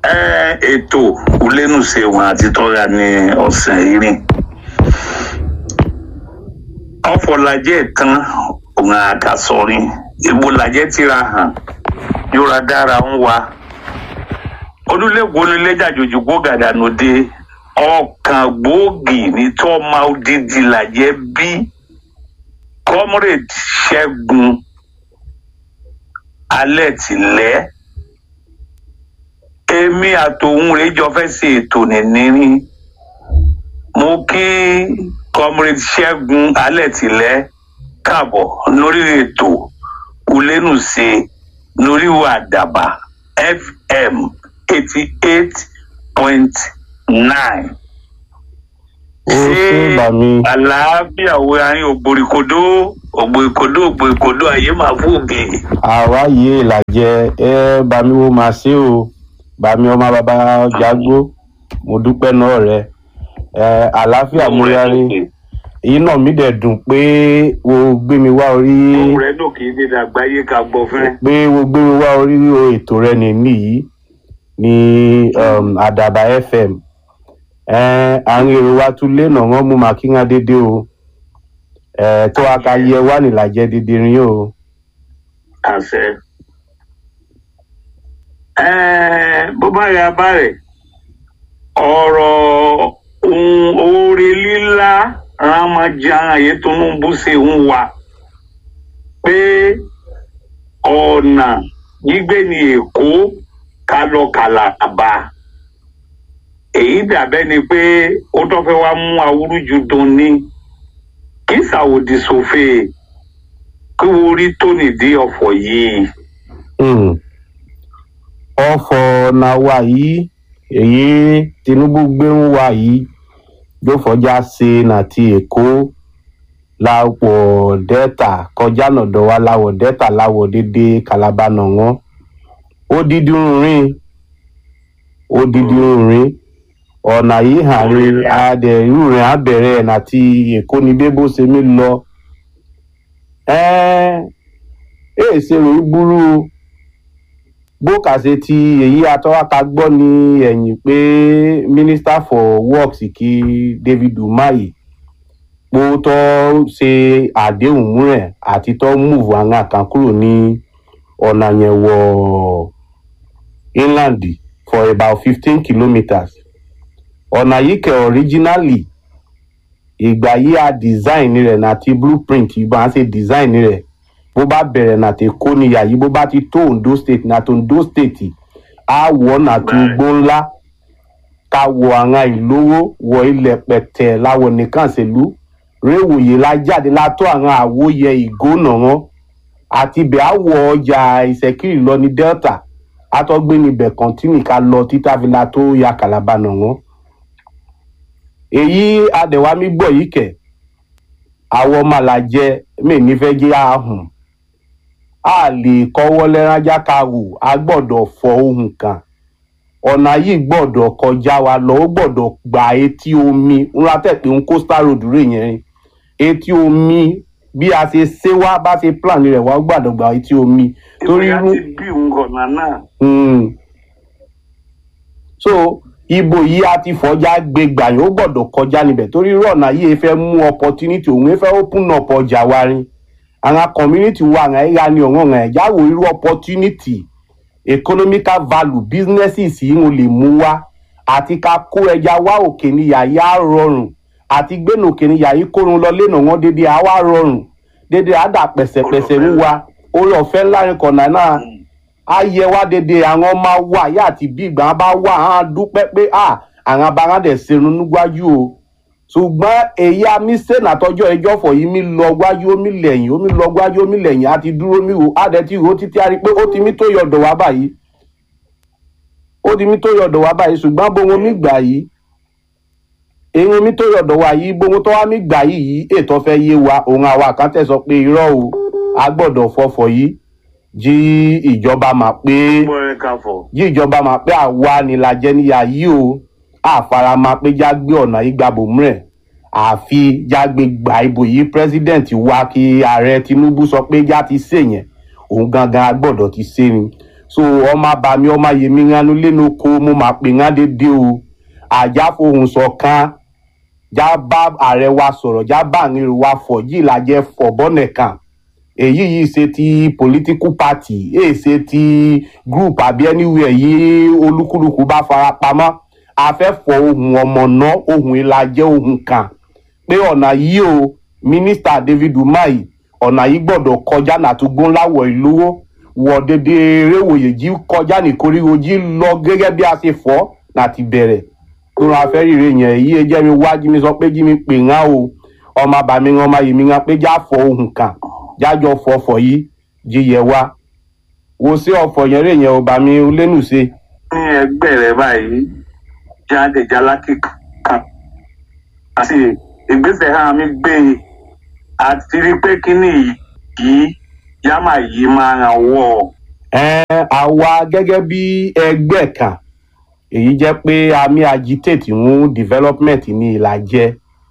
ètò ulenu ṣe wọn àti tọ́ra ní ọ̀sẹ̀ irin ọ̀fọ̀làjẹ́ tán òun àkàsọ̀rin ìbòlàjẹ́ tíra hàn yóra dára ń wa olúlẹ̀gbọ́nlẹ̀ jàjòjì gbógàdà nòde ọkàn gbòógì ní tó máa dídì làjẹ́ bí comrade Ṣẹ́gun alẹ́ tìlẹ́ èmi àtòun rẹ̀ jọ fẹ́ ṣe ètò nìnírí mo kí comrade Ṣẹ́gun alẹ́ tìlẹ́ káàbọ̀ lórí ètò ulenu ṣe lórí Àdàbà FM 88.9. ṣé àlàáfíà wo ayé ògbòrìkodó ayé máa fòbè. àwa yìí ìlàjẹ bami wo máa ṣe o bami ọmọ bàbá jágbó mo dúpẹ́ náà rẹ àlàáfíà mo yarí èyí náà mi dẹ̀ dùn pé wo gbé mi wá orí. ohun rẹ náà kì í dé àgbáyé ká gbọ́ fẹ́. pé wo gbé mi wá orí ètò rẹ nìyí ní Àdàbà FM. Àwọn èrò wa tún lé náà wọ́n mú màkínà dédé o tó akayẹ wà nílàjẹ dédé rin o. àṣẹ bó bá yà bá rẹ̀ ọ̀rọ̀ ohun oore lílá ramajan ayé Tinubu ṣe ń wà pé ọ̀nà gbígbé ní Èkó ká lọ Kàlàbà èyí dàbẹ́ ni pé ó tó fẹ́ wá mú awúrúju dùn ní kí sàwòdì sòfè kí wọ́n rí tóní dé ọ̀fọ̀ yìí. ọ̀fọ̀ náà wà yìí èyí Tinubu gbé ń wà yìí yóò fọjá ṣe nàti Èkó láwọ̀ Delta kọjá nàdọ̀ wa láwọ̀ Delta láwọ̀ dédé Calabar náà wọ́n ó dídí rìn ọ̀nà yìí hàn rí adẹ̀rú rẹ̀ abẹ̀rẹ̀ nàti Èkó ní bébó ṣe mí lọ. Ṣe rò burú bó kà ṣe ti èyí atọ́wáka gbọ́ ní ẹ̀yìn pé Minister for Works kí David Umahi pó tó ṣe àdéhùn múrẹ̀ àti tó múùfù àwọn àkàn kúrò ní ọ̀nà yẹn wọ inland for about 15 kilometers. ọ̀nà yìí kẹ̀ originally ìgbà yìí a design rẹ̀ nàti blueprint ìbá ṣe design rẹ̀ bó bá bẹ̀rẹ̀ nàti Èkó níyà yìí bó bá ti tó Ondo state nàti Ondo state á wọ̀ nàti ugbó ńlá ká wọ àwọn ìlówó wọ ilẹ̀ pẹ̀tẹ̀ láwọ̀ nìkan ṣèlú réwòye lájáde látọ́ àwọn àwòyẹ ìgónà wọn àti ibẹ̀ á wọ ọjà Ìṣẹ̀kírì lọ ní Delta àtọ́gbé níbẹ̀ kọ́ntínì ká lọ títà fìlà tó ya Calabar nà wọ́n. èyí adẹ̀wámi gbọ́ yìí kẹ̀ àwọn ọmọ àlàjẹ mi nífẹ̀ẹ́ jẹ́ àhùn a lè kọ́wọ́ lẹ́ránjá ká wò a gbọ́dọ̀ fọ ohun kan ọ̀nà yìí gbọ́dọ̀ kọjá wa lọ ó gbọ́dọ̀ gba etí omi ńlá tẹ̀pẹ́ ń coastal road rè yẹn etí omi bí a ṣe ṣe wá bá ṣe plan rẹ̀ wá gbọ́dọ̀ gba etí omi torí irú. so ibo yìí a ti fọjá gbé gbàyàn ó gbọ́dọ̀ kọjá níbẹ̀ torí irú ọ̀nà yìí fẹ́ mú opportunity òun fẹ́ open up ọjà wa rin àwọn community wa àwọn ẹ̀yà ni ọ̀wọ́n ẹ̀ jáwó irú opportunity economical value businesses yìí mo lè mú wá àti ká kó ẹja wá òkè níyà yá rọrùn àti gbénú òkè níyà yìí kórun lọ lẹ́nà wọn dédé àwa rọrùn dédé àdà pẹ̀sẹ̀pẹ̀sẹ̀ ń wa orí ọ̀fẹ́ láàrin kọ̀nà náà á yẹ wá dédé àwọn ọmọ wa yá àti bí ìgbà bá wà á dúpẹ́ pé àwọn abáradẹ̀ serun níwájú o ṣùgbọ́n èyí amísẹ́nà àtọ́jọ́ ẹjọ́ fọ̀ yìí mi lọ wájú omi lẹ́yìn omi lọ wájú omi lẹ́yìn àti dúró mi wò àdẹ́tí ìhó títí a rí pé ó ti mí tó yọ̀dọ̀ wá báyìí ṣùgbọ́n bóun mi gbà yìí èyí mi tó yọ̀dọ̀ wá yìí bóun tó wá mi gbà yìí ètò fẹ́ yé wa òun àwa kan tẹ̀ sọ pé irọ́ o a gbọ́dọ̀ fọfọ̀ yìí jí ìjọba mà pé àwa ni la jẹ́ níyà yìí o àfarama pé jágbé ọ̀nà ìgbàbòmírẹ̀ àfi jágbé gbà ìbò yìí president wa kí ààrẹ Tinubu sọ pé já ti ṣe yẹn òun gangan gbọ́dọ̀ ti ṣe ni so ọmọ bàmí ọmọ yèmí ńlanu lẹ́nu ko mo máa pè ńlá dédé o àjáfohùn ṣọ̀kan já bá ààrẹ wa sọ̀rọ̀ já bá àrin wa fọ̀ yìí làjẹ́ fọ̀ bọ́nẹ̀kan èyí yìí ṣe ti political party èyí ṣe ti group àbí anywhere yìí olúkúlùkù bá fara pamọ́ a fẹ́ fọ ohun ọmọ náà ohun ìlàjẹ́ ohun kan pé ọ̀nà yìí o mínísítà David Umahi ọ̀nà yìí gbọ́dọ̀ kọjá nàtúgbọ́n láwọ̀ ìlówó wọ̀ dédé réwòye jí kọjá nìkoríwo jí lọ gẹ́gẹ́ bí a ṣe fọ́ láti bẹ̀rẹ̀ tó ra fẹ́ rírẹ yẹn èyí jẹ́ mi wá jí mi sọ pé jí mi pè ńlá o ọmọ bàmí ọmọ yìí mi ńlá pé já fọ ohun kan jájọ fọfọ yìí jíyẹ wá wo sí ọ̀fọ̀ yẹn rè yẹn ò bàmí lẹ́nu ṣe. ní ẹgbẹ́ rẹ báyìí jáde jálákì kan àti ìgbésẹ̀ hàn mi gbé e àti rí pé kíní yìí yámà yìí máa ràn wọ́. àwa gẹ́gẹ́ bí ẹgbẹ́ kan èyí jẹ́ pé a mi agitate fún development ní Ìlàjẹ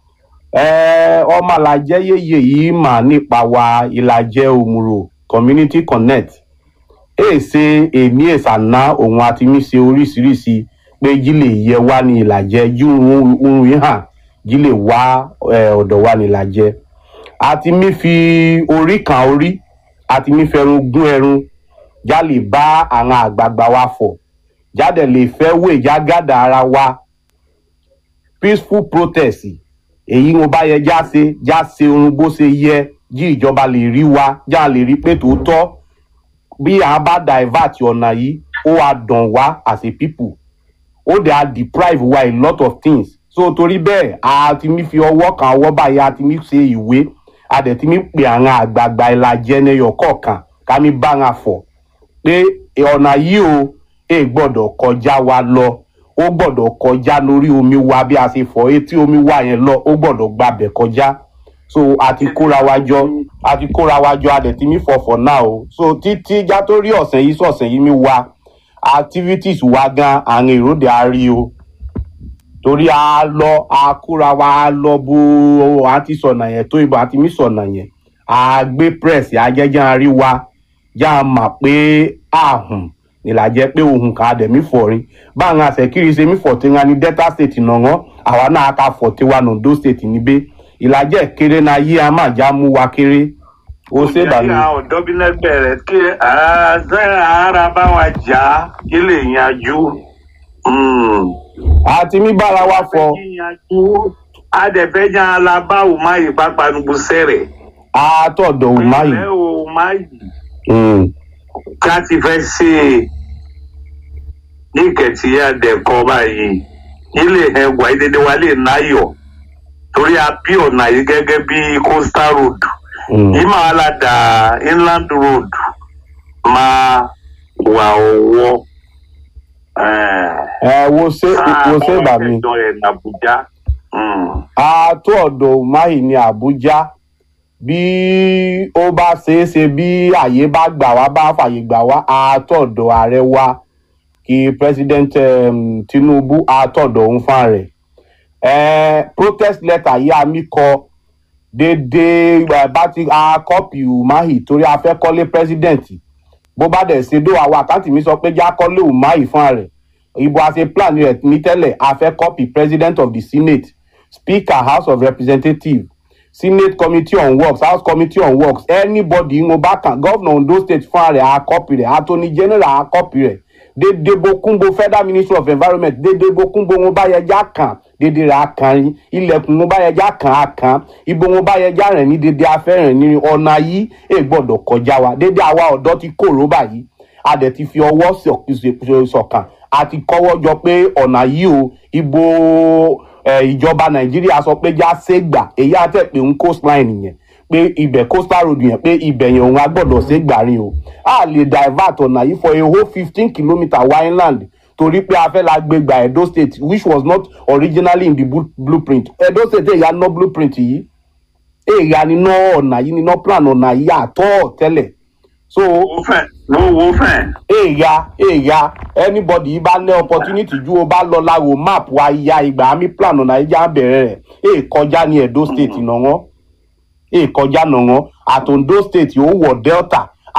ọmọ Ìlàjẹ yéye yìí mà nípa wa Ìlàjẹ Òmùrò community connect èsè èmi èsàná òun àti mi ṣe oríṣiríṣi pé jílè yẹ wá ní Ìlàjẹ yúrun yìí hàn jílè wá ọ̀dọ̀ wa ní Ìlàjẹ àti mi fi orí kan orí àti mi fẹrun gún ẹrun já lè bá àwọn àgbààgbà wa fọ̀ jáde lè fẹ́ wé já gádà ara wa peaceful protest èyí wọn bá yẹ já ṣe ohun bó ṣe yẹ jí ìjọba lè rí wa já lè rí pé tòótọ́ bí a bá divert ọ̀nà yìí ó wá dàn wá as a people ó dẹ̀ á deprive wa a lot of things so torí bẹ́ẹ̀ a ti mi fi ọwọ́ kan ọwọ́ báyìí a ti mi ṣe ìwé a dẹ̀ ti mi pè àwọn àgbààgbà Ìlàjẹ ẹnẹyọ kọ̀ọ̀kan ká mi bá wọn fọ̀ pé ọ̀nà yìí o gbọ́dọ̀ kọjá wa lọ ó gbọ́dọ̀ kọjá lórí omi wa bí a ṣe fọ̀ etí omi wa yẹn lọ ó gbọ́dọ̀ gbabẹ̀ kọjá so àti kóra wa jọ a dẹ̀ ti mi fọ̀fọ̀ náà o so títí já tó rí ọ̀sẹ̀ yìí mi wa activities wa gan àwọn èròdè a rí o torí a lọ a kóra wa lọ bó a ti sọ̀nà yẹn tó ibà àti mi sọ̀nà yẹn a gbé press ajẹ́jẹ́ a rí wa já mà pé àhùn Ìlàjẹ pé ohun kan adẹ̀mí fọ̀rin báwọn àṣẹkiri ṣe mí fọ̀ tí wọn ní Delta State nàngán àwa náà ká fọ̀ tí wọn Ondo State níbẹ̀ Ìlàjẹ kéré náà yí a máa já mú wa kéré ó ṣe bàmí. àwọn ọ̀dọ́ bí lẹ́gbẹ̀ẹ́ rẹ̀ kí ara bá wa jà kí lè yanjú. àti mi bára wa fọ. adẹ̀fẹ́jà alábá Umahi pápánugbó sẹ́rẹ̀. àtọ̀dọ̀ Umahi. pẹ̀lẹ́ Umahi. ká ti fẹ́ ṣe ní ìkẹtì àdẹ̀kọ́ báyìí ilé ẹwà ìdédé wa lè náyọ̀ torí a bí ọ̀nà yìí gẹ́gẹ́ bí coastal road yìí máa ládà inland road máa wà ọwọ́ wo ṣe bà mí àtọ̀dọ̀ Umahi ní Àbújá bí ó bá ṣeéṣe bí àyè bá gbà wá bá fàyè gbà wá àtọ̀dọ̀ ààrẹ wa kí president Tinubu àtọ̀dọ̀ òun fún rẹ̀ protest letter yìí àmì kọ déédéé bá ti kọ́pì Umahi torí a fẹ́ kọ́lé president bó bá dẹ̀ ṣe dó àwọn àkáǹtì mi sọ pé já kọ́lé Umahi fún rẹ̀ ìbò àṣẹ plan rẹ̀ ní tẹ́lẹ̀ a fẹ́ kọ́pì president of the Senate Speaker House of Representatives Senate Committee on Works, House Committee on Works, anybody mo bá kàn Governor Ondo State fún rẹ̀ a copy rẹ̀ Attorney General a copy rẹ̀ dédé Bokunbo Federal Ministry of Environment dédé Bokunbo mo bá yẹjá kàn dédé rẹ̀ a kàn ilẹ̀kùn mo bá yẹjá kàn a kàn ibo mo bá yẹjá rẹ̀ ní dédé afẹ́rẹ̀ ní ọ̀nà yìí gbọ́dọ̀ kọjá wa dédé àwa ọ̀dọ́ ti kóró báyìí a dẹ̀ ti fi ọwọ́ ṣọ̀kan a ti kọ́wọ́ jọ pé ọ̀nà yìí o ibo ìjọba Nàìjíríà sọ pé já ségbà èyí àtẹ̀pé ń coastline yẹn pé ibẹ̀ coastal road yẹn pé ibẹ̀ yẹn òun á gbọ́dọ̀ ségbà rin o a lè divert ọ̀nà yìí for a whole 15 kilometre wineland torí pé a fẹ́ la gbé gba Edo State which was not originally in the blueprint Edo State èyí ná blueprint yìí èyí níná ọ̀nà yìí níná plan ọ̀nà yìí àtọ́ tẹ́lẹ̀ so wo fẹ́. èyà anybody bá ní opportunity ju o bá lọ láwo map wa ya ìgbà àmì plan ọ̀nà ìjà bẹ̀rẹ̀ rẹ̀ kọjá ní Edo State nàngán kọjá nàngán àti Ondo State ó wọ̀ Delta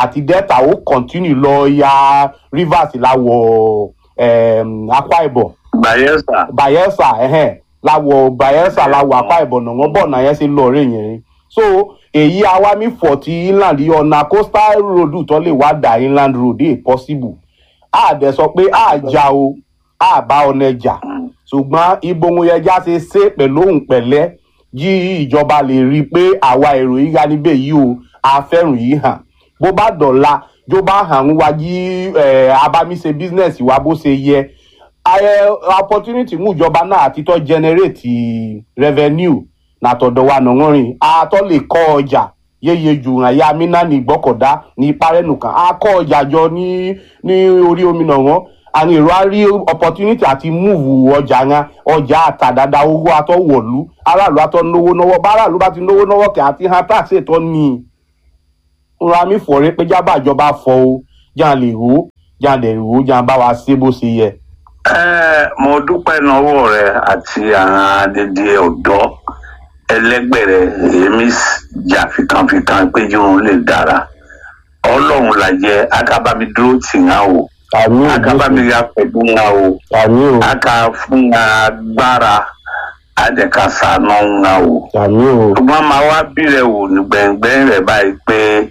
àti Delta ó continue lọ ya Rivers láwọ̀ Akwa Ibom Bayelsa láwọ̀ Bayelsa láwọ̀ Akwa Ibom náà wọ́n bọ̀ náà yẹn ṣe lọ rẹ̀ yẹn so èyí awami for ti inland yìí ọ̀nà coastal road tó lè wá dà inland road è possible dẹ̀ sọ pé jà o bá ọ̀nà ẹja ṣùgbọ́n ibo ohun ẹja ṣe pẹ̀lú òun pẹ̀lẹ́ yí ìjọba lè rí i pé àwa èrò yìí ga níbẹ̀ yìí o afẹ́rùn yìí hàn bó bá dọ̀la jó bá hàn wá yí abámise business wa bó ṣe yẹ opportunity mú ìjọba náà àti tó generate revenue nàtọ̀dọ̀ wa nàngọ́rin àtọ́ lè kọ́ ọjà yeye jù àyà amínà ní ìgbọ́kọ̀dá ní ìparẹ́nù kan a kọ́ ọjà jọ ní orí omi nàngọ́ àwọn èrò á rí opportunity àti move ọjà àtàdàdà owó àtọwọ̀lú aráàlú àtọ́ náwó náwó báràlú bá ti náwó náwó kẹ́ àti hàn tax ètò ní ra mi fọ̀rẹ́ pé jábà ìjọba fọ o jà lè rò jà lè rò jà bá wa ṣe bó ṣe yẹ. Mo dúpẹ́ náwó rẹ àti àwọn adédè ọ̀dọ́ ẹlẹ́gbẹ̀rẹ̀ èmi jà fìkànfìkàn pé yóò lè dára ọlọ́run la jẹ́ akábàmí dúró tì ń o akábàmí ya pẹ̀lú ń o aká fún agbára àdẹ̀kásá náà ń o ṣùgbọ́n máa wá bírẹ̀ wò ní gbẹ̀ngbẹ̀ rẹ̀ báyìí pé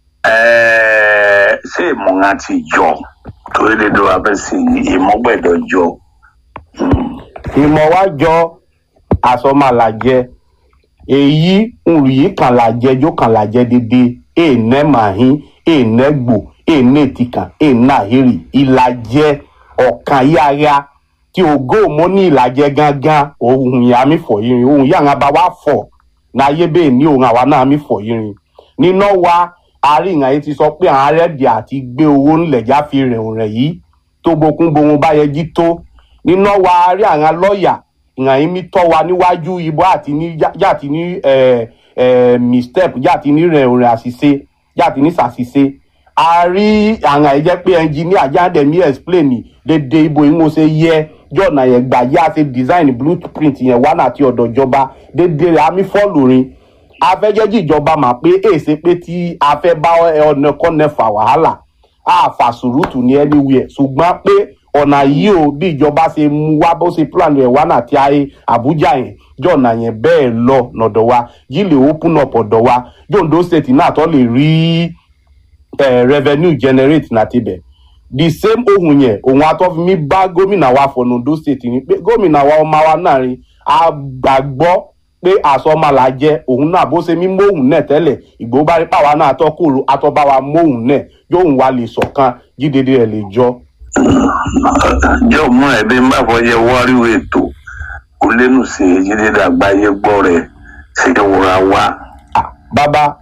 ṣé ìmọ̀ràn ti jọ torí lè dọ́ abẹ́ sí ìmọ̀gbẹ̀dọ̀ jọ. ìmọ̀ wá jọ àsọmọlàjẹ èyí nrùyí kan làjẹ jó kan làjẹ dédé èèní màhín èèní gbò èèní tìkàn èèní àhírì ìlàjẹ ọ̀kan yára tí ògo mọ́ ní ìlàjẹ gangan ohun ìyá mi fọ̀ yìí ohun ìyá àwọn abáwá fọ̀ náyé bẹ́ẹ̀ ní ohun àwa náà mi fọ̀ yìí níná wa àárín àyè ti sọ pé àwọn arẹ́dì àti gbé owó ńlẹ̀ já fi rẹ̀ yìí tó gbókun bohun bá yẹ jí tó níná wa rí àwọn lọ́ọ̀yà ìhàn mi tọ́ wa níwájú ibo àti ní jáàtì ní mistep jáàtì ní rẹ̀ àṣìṣe jáàtì ní ṣàṣìṣe a rí àwọn àìjẹ́ pé ẹnjìníà jáde mi explain dédé ibo yìí mo ṣe yẹ jọ̀nà yẹn gbà yá ṣe design blueprint yẹn wà láti ọ̀dọ̀ ìjọba dédé rẹ̀ àmì fọ́ọ̀lù rin afẹ́jẹ́jì ìjọba mà pé èsè pé tí a fẹ́ bá ọ̀nà kọ́nẹ̀ fà wàhálà àfà sùrùtù ní anywhere ṣùgbọ́n pé ọ̀nà yìí o bí ìjọba ṣe mú wá bó ṣe plan rẹ̀ wá náà tí ayé Àbújá yẹn jọ̀nà yẹn bẹ́ẹ̀ lọ nọ̀dọ̀ wa yìí lè open up ọ̀dọ̀ wa Ondo state náà tó lè rí revenue generate náà tibẹ̀ the same ohun yẹn òun atọ́fimi bá gómìnà wa fọ̀nà Ondo state ni pé gómìnà wa ọmọ wa náà rí a gbàgbọ́ pé àsọmọlà jẹ òun náà bó ṣe mí móhùn náà tẹ́lẹ̀ Ìgbòho bá rí pàwa náà àtọ́kùrù àtọ́bá wa móhùn náà yóò wá lè ṣọ̀kan jídédé rẹ̀ lè jọ. Yóò mú ẹbí ń bá fọyẹ wáríwò ètò kò lẹ́nu sí jídédé àgbáyé gbọ́ rẹ̀ sí ìwòra wa. Bàbá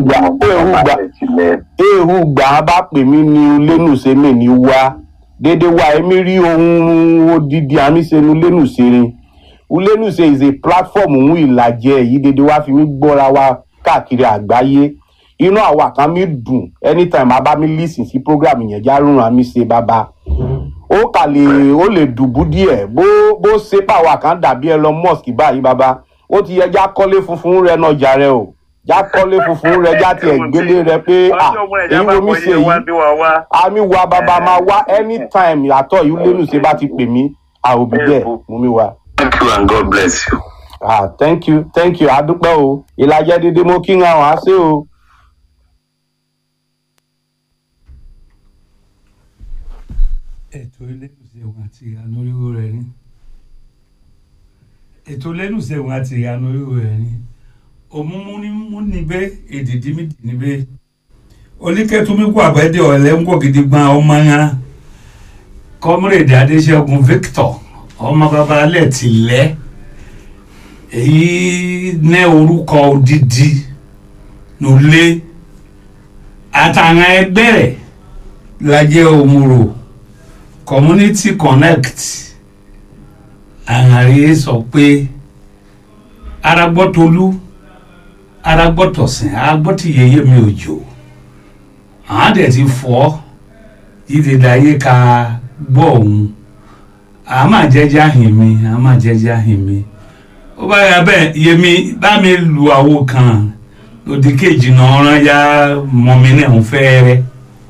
ehu gbà bá pè mí ní lẹ́nu ṣe mí ní wá dédé wa èmi rí ohun odidi àmì ṣẹnu lẹ́nu ṣe rin. Ulenuse is a platform ohun ìlàjẹ yìí dédé wá fi mí gbọ́ra wa káàkiri àgbáyé inú àwa kan mi dùn anytime a bá mi listen sí program yẹn járùn àmì ṣe bàbá ó lè dùbú díẹ̀ bó ṣe pàwà kan dàbí Elon Musk báyìí bàbá ó ti yẹ já kọ́lé funfun rẹ náà jà rẹ o já kọ́lé funfun rẹ já tiẹ̀ gbélé rẹ pé èyí wo mi ṣe yìí àmì wa bàbá máa wá anytime àtọ̀ yìí Ulenuse bá ti pè mí I will be there mú mi wá. Thank you and God bless you. Thank you. Adúpẹ́ o. Ìlàjẹ dídí mo kí ń àwọn àṣẹ o. Ètò Lẹ́nùṣẹ̀wọ̀n àti ìyanu oríwo rẹ̀ ni. Ètò Lẹ́nùṣẹ̀wọ̀n àti ìyanu oríwo rẹ̀ ni. Òmùmú níbẹ̀ èdìdí mi níbẹ̀. Oníkẹ́tùmí kú àbẹ́dẹ̀ ọ̀lẹ́ ń kọ́ gidi gbọ́n ọmọ yẹn. Comrade Adéṣẹ́gun Victor. Ọmọ bàbá alẹ́ ti lẹ́ èyí ní orúkọ odidi nulẹ̀ àtàwọn ẹgbẹ́ rẹ̀ lajẹ́ òmùrò community connect àhàrí sọ pé aragbọ́tolú aragbọ́tọ̀sìn aragbọ́tìyẹyẹ mi òjò àwọn àdẹ̀ ti fọ́ ìdèdàyé ká gbọ́ òun àmà jẹjẹ àhìn mi ó bá yà bẹ́ẹ̀ yẹmi bá mi lu àwo kan òdì kejì náà rán ya mọ̀mí náà ń fẹ́ rẹ.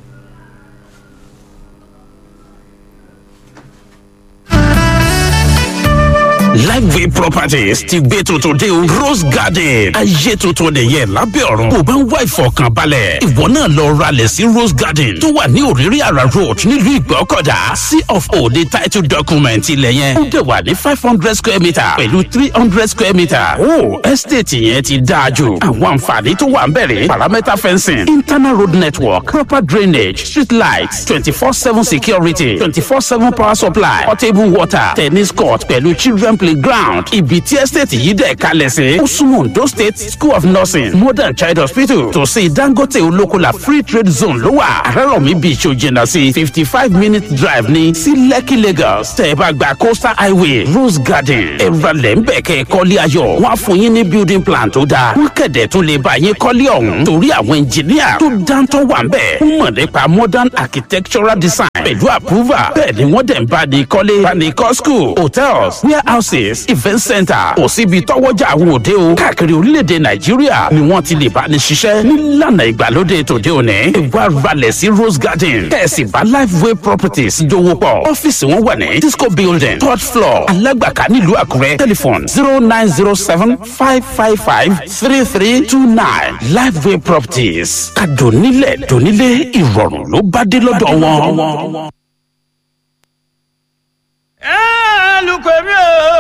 Liveway Properties ti gbé tuntun dé o Rose Garden ayé tuntun nìyẹn lábẹ́ ọ̀run kò bá ń wá ìfọ̀kànbalẹ̀ ìwọ náà lọ ralẹ̀ sí Rose Garden tó wà ní Òrìrì Àrà Road nílùú Ìgbọ́kọ̀dá C-of-O ní title document ilẹ̀ yẹn ó dẹ̀ wà ní 500 square metre pẹ̀lú 300 square metre estate yẹn ti dáa jù àwọn àǹfààní tó wà ń bẹ̀rẹ̀ parameter fencing internal road network proper drainage street lights 24/7 security 24/7 power supply portable water tennis court pẹ̀lú children playground ibi tí estate yìí dẹ̀ kalẹ̀ sí ó súnmọ́ Ondo State School of Nursing Modern Child Hospital tòsí Dangote Olókòlá Free Trade Zone ló wà Arárọ̀mí beach ò jìnnà sí 55-minute drive ní sí Lekki Lagos tẹ́ ẹ bá gba Coastal Highway Rose Garden ẹ̀rọ lẹ́ńbẹ̀ kẹ́ kọ́lé ayọ̀ wọ́n á fún yín ní building plan tó dáa wọ́n kẹ̀dẹ̀ tún lè bá yín kọ́lé ọ̀hún torí àwọn engineer tó dáńtọ́ wà ń bẹ̀ wọ́n mọ̀ nípa modern architectural design pẹ̀lú approval bẹ́ẹ̀ ni wọ́n dẹ̀ ń bá ní kọ́lé bá ní kọ́ school hotels warehouses event center kò síbi tọ́wọ́jà àwọn òde o káàkiri orílẹ̀-èdè Nàìjíríà ni wọ́n ti lè bá ní ṣiṣẹ́ nílànà ìgbàlódé tòde òní ìwà ralẹ̀ sí Rose Garden kẹ̀sì bá Liveway Properties jọ̀wọ́ pọ̀ ọ́fíìsì wọn wà ní Disco Building 3rd floor Alágbàká nílùú Àkúrẹ́ telephone 0907-555-3329 Liveway Properties kàdónílẹ̀ dónílé ìrọ̀rùn ló bá dé lọ́dọ̀ wọn. Lùkọ́ mi o.